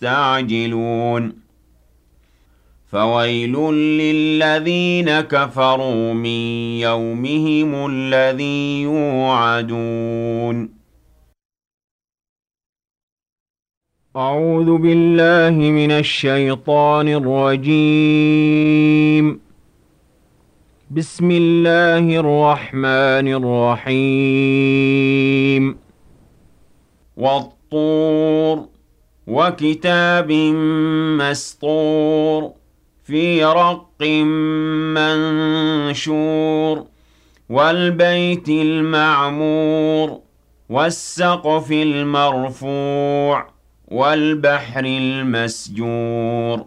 يستعجلون فويل للذين كفروا من يومهم الذي يوعدون أعوذ بالله من الشيطان الرجيم بسم الله الرحمن الرحيم والطور وكتاب مسطور في رق منشور والبيت المعمور والسقف المرفوع والبحر المسجور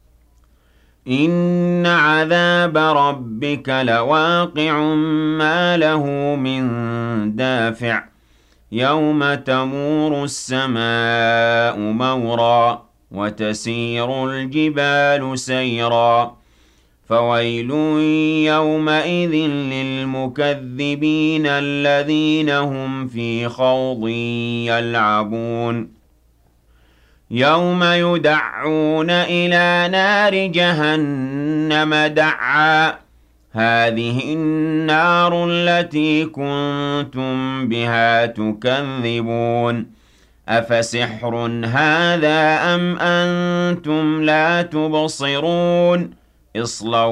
إن عذاب ربك لواقع ما له من دافع يوم تمور السماء مورا وتسير الجبال سيرا فويل يومئذ للمكذبين الذين هم في خوض يلعبون يوم يدعون إلى نار جهنم دعا هذه النار التي كنتم بها تكذبون أفسحر هذا أم أنتم لا تبصرون اصلوا